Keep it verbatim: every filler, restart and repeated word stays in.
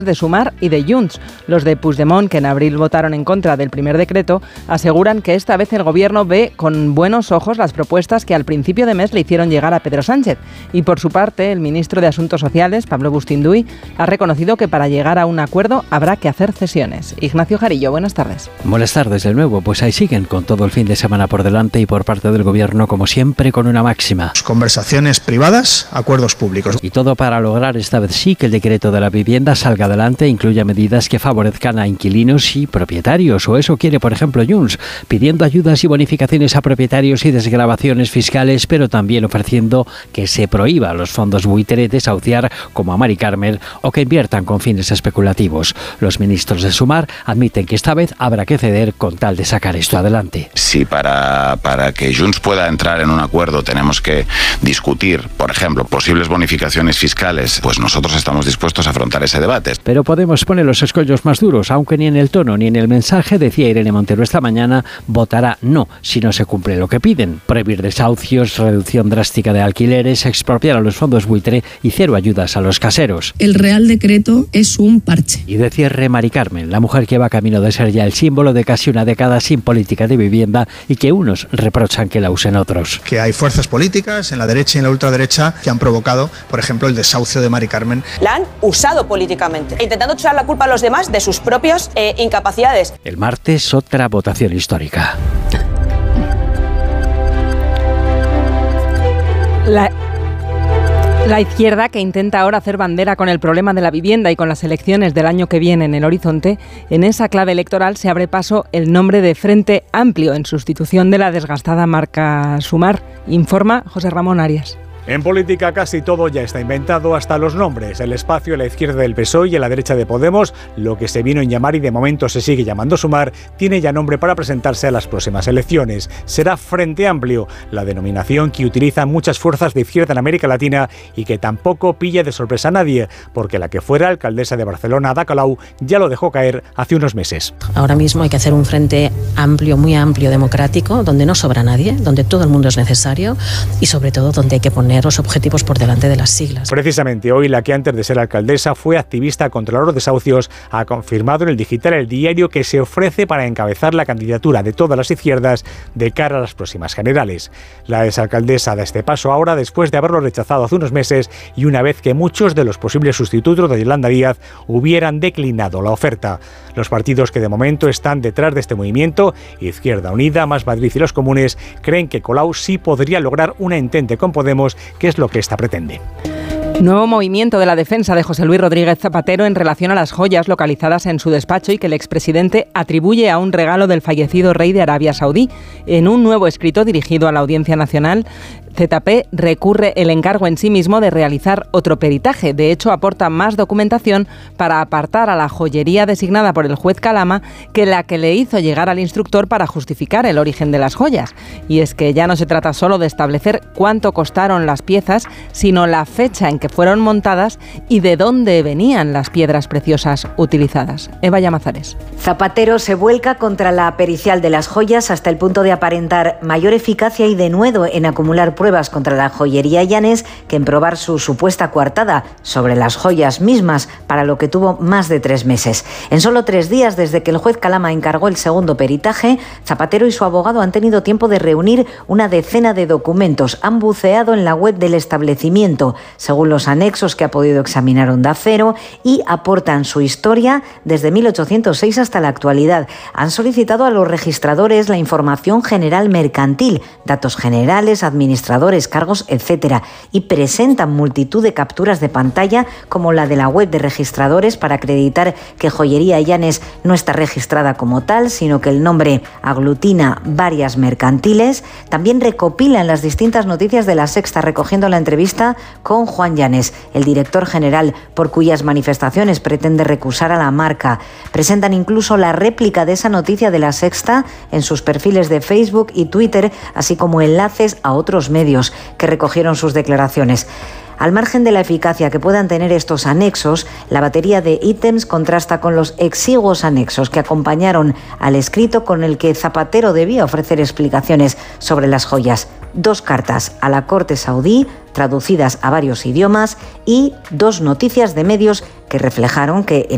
de Sumar y de Junts. Los de Puigdemont, que en abril votaron en contra del primer decreto, aseguran que esta vez el gobierno ve con buenos ojos las propuestas que al principio de mes le hicieron llegar a Pedro Sánchez. Y por su parte, el ministro de Asuntos Sociales, Pablo Bustinduy, ha reconocido que para llegar a un acuerdo habrá que hacer cesiones. Ignacio Jarillo, buenas tardes. Buenas tardes de nuevo. Pues ahí siguen con todo el fin de semana por delante y por parte del gobierno, como siempre, con una máxima. Conversaciones privadas, acuerdos públicos. Y todo para lograr esta vez sí que el decreto de la vivienda salga adelante e incluya medidas que favorezcan a inquilinos y propietarios. O eso quiere, por ejemplo, Junts, pidiendo ayudas y bonificaciones a propietarios y desgravaciones fiscales, pero también ofreciendo que se prohíba a los fondos buitre desahuciar como a Mari Carmen o que inviertan con fines especulativos. Los ministros de Sumar admiten que esta vez habrá que ceder con tal de sacar esto adelante. Si para, para que Junts pueda entrar en un acuerdo tenemos que discutir, por ejemplo, posibles bonificaciones fiscales, pues nosotros estamos dispuestos a afrontar ese debate. Pero Podemos pone los escollos más duros, aunque ni en el tono ni en el mensaje, decía Irene Montero esta mañana, votará no si no se cumple lo que piden. Prohibir desahucios, reducción drástica de alquileres, expropiar a los fondos buitre y cero ayudas a los caseros. El Real Decreto es un parche. Y de cierre, Mari Carmen, la mujer que va camino de ser ya el símbolo de casi una década sin política de vivienda y que unos reprochan que la usen otros. Que hay fuerzas políticas en la derecha y en la ultraderecha que han provocado, por ejemplo, el desahucio de Mari Carmen. La han usado políticamente, intentando echar la culpa a los demás de sus propias eh, incapacidades. El martes, otra votación histórica. La... La izquierda, que intenta ahora hacer bandera con el problema de la vivienda y con las elecciones del año que viene en el horizonte, en esa clave electoral se abre paso el nombre de Frente Amplio en sustitución de la desgastada marca Sumar, informa José Ramón Arias. En política casi todo ya está inventado, hasta los nombres. El espacio a la izquierda del P S O E y a la derecha de Podemos, lo que se vino en llamar y de momento se sigue llamando Sumar, tiene ya nombre para presentarse a las próximas elecciones. Será Frente Amplio, la denominación que utilizan muchas fuerzas de izquierda en América Latina y que tampoco pilla de sorpresa a nadie, porque la que fuera alcaldesa de Barcelona, Ada Colau, ya lo dejó caer hace unos meses. Ahora mismo hay que hacer un frente amplio, muy amplio, democrático, donde no sobra nadie, donde todo el mundo es necesario y sobre todo donde hay que poner los objetivos por delante de las siglas. Precisamente hoy la que antes de ser alcaldesa fue activista contra los desahucios ha confirmado en el digital El Diario que se ofrece para encabezar la candidatura de todas las izquierdas de cara a las próximas generales. La exalcaldesa da este paso ahora después de haberlo rechazado hace unos meses y una vez que muchos de los posibles sustitutos de Yolanda Díaz hubieran declinado la oferta. Los partidos que de momento están detrás de este movimiento, Izquierda Unida, Más Madrid y los Comunes, creen que Colau sí podría lograr una entente con Podemos, que es lo que ésta pretende. Nuevo movimiento de la defensa de José Luis Rodríguez Zapatero en relación a las joyas localizadas en su despacho y que el expresidente atribuye a un regalo del fallecido rey de Arabia Saudí. En un nuevo escrito dirigido a la Audiencia Nacional, Z P recurre el encargo en sí mismo de realizar otro peritaje. De hecho, aporta más documentación para apartar a la joyería designada por el juez Calama que la que le hizo llegar al instructor para justificar el origen de las joyas. Y es que ya no se trata solo de establecer cuánto costaron las piezas, sino la fecha en que fueron montadas y de dónde venían las piedras preciosas utilizadas. Eva Llamazares. Zapatero se vuelca contra la pericial de las joyas hasta el punto de aparentar mayor eficacia y denuedo en acumular pruebas contra la joyería Llanes que en probar su supuesta coartada sobre las joyas mismas, para lo que tuvo más de tres meses. En solo tres días desde que el juez Calama encargó el segundo peritaje, Zapatero y su abogado han tenido tiempo de reunir una decena de documentos. Han buceado en la web del establecimiento, según los anexos que ha podido examinar Onda Cero, y aportan su historia desde mil ochocientos seis hasta la actualidad. Han solicitado a los registradores la información general mercantil, datos generales, administrativos, cargos, etcétera, y presentan multitud de capturas de pantalla como la de la web de registradores para acreditar que Joyería Llanes no está registrada como tal, sino que el nombre aglutina varias mercantiles. También recopilan las distintas noticias de La Sexta, recogiendo la entrevista con Juan Llanes, el director general, por cuyas manifestaciones pretende recusar a la marca. Presentan incluso la réplica de esa noticia de La Sexta en sus perfiles de Facebook y Twitter, así como enlaces a otros medios que recogieron sus declaraciones. Al margen de la eficacia que puedan tener estos anexos, la batería de ítems contrasta con los exiguos anexos que acompañaron al escrito con el que Zapatero debía ofrecer explicaciones sobre las joyas. Dos cartas a la corte saudí, traducidas a varios idiomas, y dos noticias de medios que reflejaron que en